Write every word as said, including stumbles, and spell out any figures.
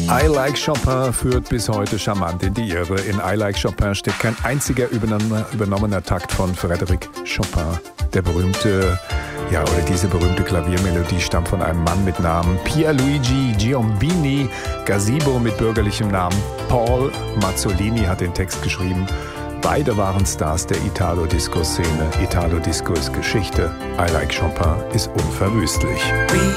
I Like Chopin führt bis heute charmant in die Irre. In I Like Chopin steht kein einziger übernommener Takt von Frédéric Chopin. Der berühmte, ja, oder diese berühmte Klaviermelodie stammt von einem Mann mit Namen Pierluigi Giombini Gazzibo mit bürgerlichem Namen Paul Mazzolini hat den Text geschrieben. Beide waren Stars der Italo-Disco-Szene. Italo-Disco ist Geschichte. I Like Chopin ist unverwüstlich.